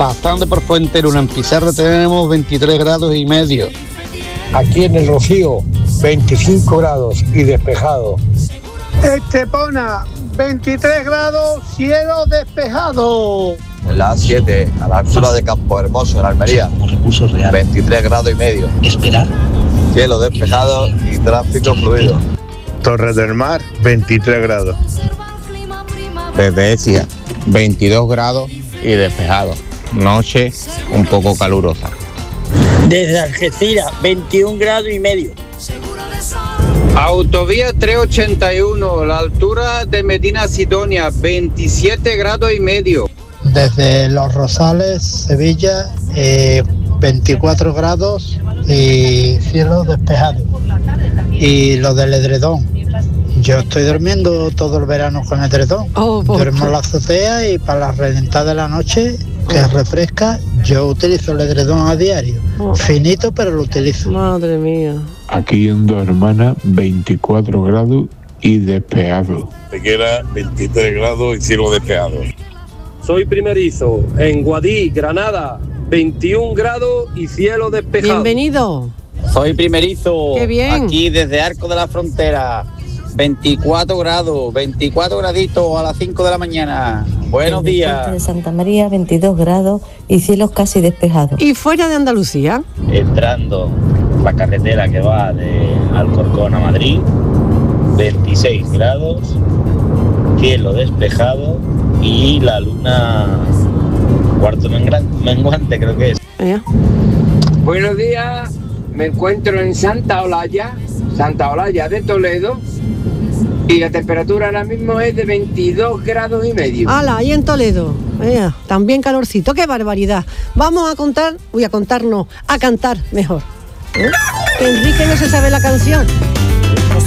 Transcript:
Pasando por Fuenteruna, en Pizarra tenemos 23 grados y medio. Aquí en el Rocío, 25 grados y despejado. Estepona, 23 grados, cielo despejado. En la A7, a la altura de Campo Hermoso, en Almería, 23 grados y medio. Esperar. Cielo despejado y tráfico fluido. Torres del Mar, 23 grados. Desde Ecija, 22 grados y despejado. Noche un poco calurosa. Desde Algeciras, 21 grados y medio. Autovía 381, la altura de Medina Sidonia, 27 grados y medio. Desde Los Rosales, Sevilla, 24 grados y cielo despejado. Y lo del edredón. Yo estoy durmiendo todo el verano con edredón. Duermo en la azotea y para la reventada de la noche, que refresca, yo utilizo el edredón a diario. Finito, pero lo utilizo. Madre mía. Aquí en Dos Hermanas, 24 grados y despejado. Tequera, 23 grados y cielo despejado. Soy primerizo en Guadí, Granada, 21 grados y cielo despejado. Bienvenido. Soy primerizo. Qué bien. Aquí desde Arco de la Frontera, 24 grados, 24 graditos a las 5 de la mañana. Buenos días. De Santa María, 22 grados y cielos casi despejados. ¿Y fuera de Andalucía? Entrando la carretera que va de Alcorcón a Madrid, 26 grados, cielo despejado y la luna cuarto menguante, creo que es. Buenos días, me encuentro en Santa Olalla de Toledo, y la temperatura ahora mismo es de 22 grados y medio. ¡Hala! Ahí en Toledo. También calorcito. ¡Qué barbaridad! Vamos a cantar mejor. Que Enrique no se sabe la canción.